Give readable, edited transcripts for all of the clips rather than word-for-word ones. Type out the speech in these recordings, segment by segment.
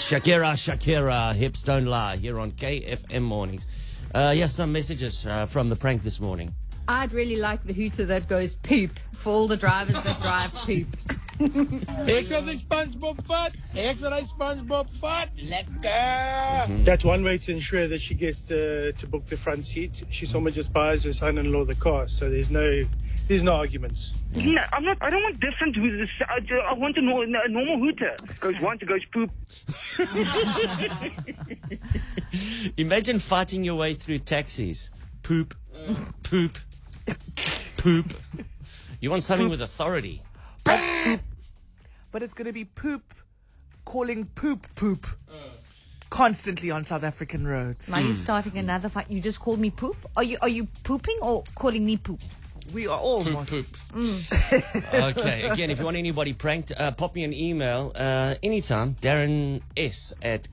Shakira, hips don't lie, here on KFM Mornings. Yes, some messages from the prank this morning. I'd really like the hooter that goes poop for all the drivers that drive poop. Ek sal die SpongeBob vat. Ek sal die SpongeBob vat. Lekker. That's one way to ensure that she gets to book the front seat. She someone just buys her son-in-law the car, so there's no arguments. No, I don't want different hooters. I want a normal hooter. Goes one, goes poop. Imagine fighting your way through taxis. Poop, poop, poop. You want something with authority. But it's going to be poop calling poop constantly on South African roads. Now you're starting another fight. You just called me poop? Are you pooping or calling me poop? We are all Poop. Okay, again, if you want anybody pranked, pop me an email anytime. Darren S at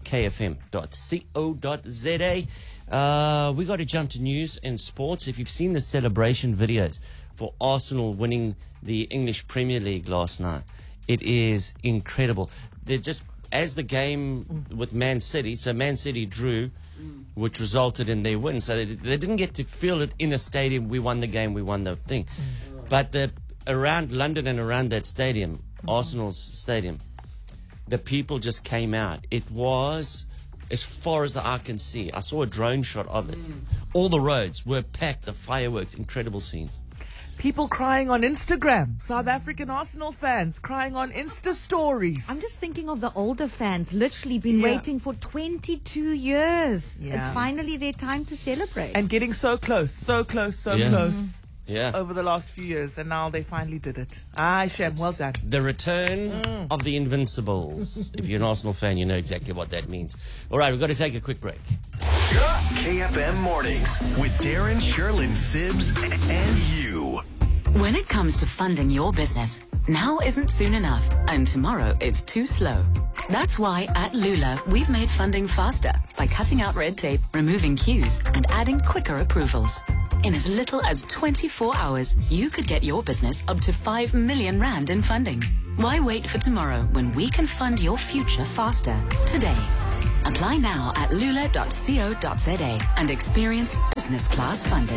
kfm.co.za. We got to jump to news and sports. If you've seen the celebration videos for Arsenal winning the English Premier League last night, it is incredible. They're just, as the game with Man City, so Man City drew, which resulted in their win. So they didn't get to feel it in a stadium. We won the game, we won the thing. But around London and around that stadium, Arsenal's stadium, the people just came out. It was as far as the eye can see. I saw a drone shot of it. All the roads were packed, the fireworks, incredible scenes. People crying on Instagram. South African Arsenal fans crying on Insta stories. I'm just thinking of the older fans, literally been waiting for 22 years. Yeah. It's finally their time to celebrate. And getting so close Yeah. over the last few years. And now they finally did it. Ah, Shem, well done. The return of the Invincibles. If you're an Arsenal fan, you know exactly what that means. All right, we've got to take a quick break. KFM Mornings with Darren, Sherlyn, Sibbs, and you. When it comes to funding your business, now isn't soon enough, and tomorrow is too slow. That's why at Lula, we've made funding faster by cutting out red tape, removing queues, and adding quicker approvals. In as little as 24 hours, you could get your business up to 5 million rand in funding. Why wait for tomorrow when we can fund your future faster today? Apply now at lula.co.za and experience business class funding.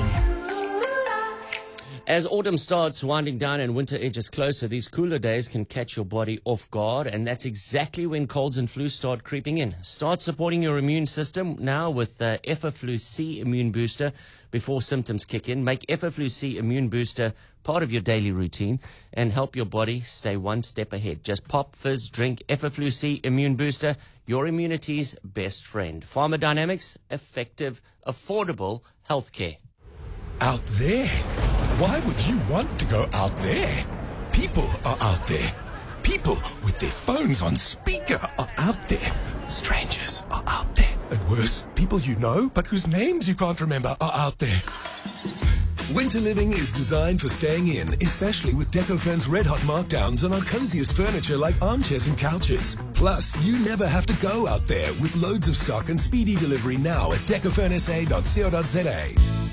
As autumn starts winding down and winter edges closer, these cooler days can catch your body off guard, and that's exactly when colds and flu start creeping in. Start supporting your immune system now with the Effaflu C Immune Booster before symptoms kick in. Make Effaflu C Immune Booster part of your daily routine and help your body stay one step ahead. Just pop, fizz, drink Effaflu C Immune Booster, your immunity's best friend. Pharma Dynamics, effective, affordable healthcare. Out there? Why would you want to go out there? People are out there. People with their phones on speaker are out there. Strangers are out there. And worse, people you know but whose names you can't remember are out there. Winter living is designed for staying in, especially with Decofurn's red hot markdowns on our coziest furniture like armchairs and couches. Plus, you never have to go out there with loads of stock and speedy delivery now at decofurnsa.co.za.